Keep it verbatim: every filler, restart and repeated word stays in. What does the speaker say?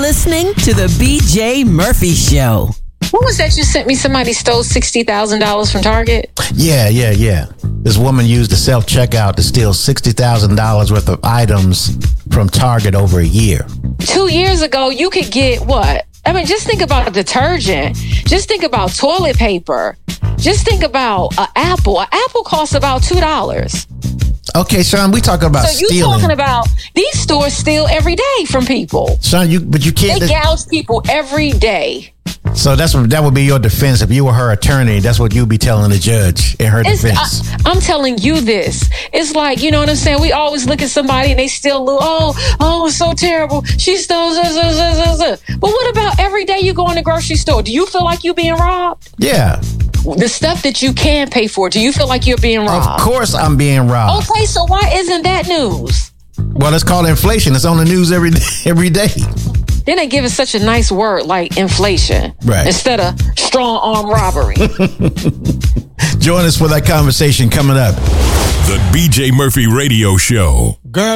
listening to the B J Murphy Show. What was that you sent me? Somebody stole sixty thousand dollars from Target? Yeah, yeah, yeah. This woman used the self-checkout to steal sixty thousand dollars worth of items from Target over a year. Two years ago, you could get what? I mean, just think about detergent. Just think about toilet paper. Just think about an apple. An apple costs about two dollars. Okay, Sean, we talking about so you stealing. talking about these stores steal every day from people. Sean, you but you can't. They gouge people every day. So that's what that would be your defense if you were her attorney. That's what you'd be telling the judge in her It's, defense. I, I'm telling you this. It's like, you know what I'm saying? We always look at somebody and they steal. Oh, oh, it's so terrible. She stole. Zah, zah, zah, zah, zah. But what about every day you go in the grocery store? Do you feel like you're being robbed? Yeah. The stuff that you can pay for, do you feel like you're being robbed? Of course I'm being robbed. Okay, so why isn't that news? Well, it's called inflation. It's on the news every every day. Then they give it such a nice word like inflation, right, instead of strong arm robbery. Join us for that conversation coming up. The B J Murphy Radio Show. Girl.